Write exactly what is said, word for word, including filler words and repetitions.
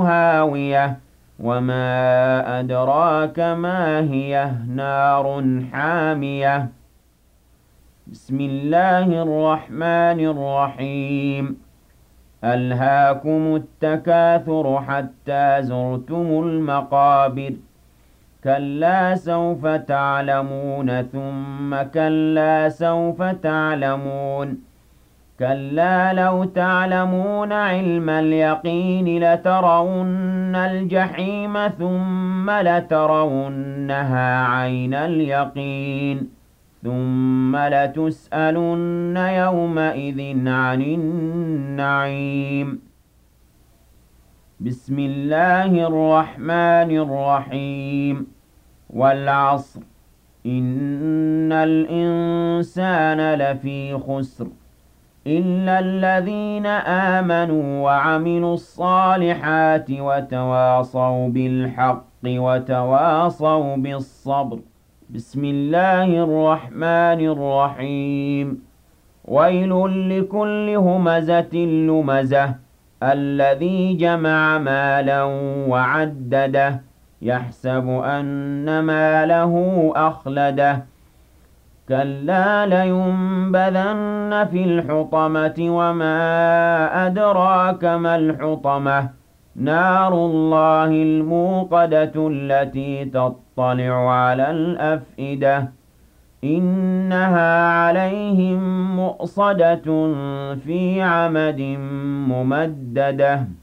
هاوية وما أدراك ما هي نار حامية بسم الله الرحمن الرحيم ألهاكم التكاثر حتى زرتم المقابر كلا سوف تعلمون ثم كلا سوف تعلمون كلا لو تعلمون علم اليقين لترون الجحيم ثم لترونها عين اليقين ثم لتسألن يومئذ عن النعيم بسم الله الرحمن الرحيم والعصر إن الإنسان لفي خسر إلا الذين آمنوا وعملوا الصالحات وتواصوا بالحق وتواصوا بالصبر بسم الله الرحمن الرحيم ويل لكل همزة لمزة الذي جمع مالا وعدده يحسب أن ماله أخلده كلا لينبذن في الحطمة وما أدراك ما الحطمة نار الله الموقدة التي تطلع على الأفئدة إنها عليهم مؤصدة في عمد ممددة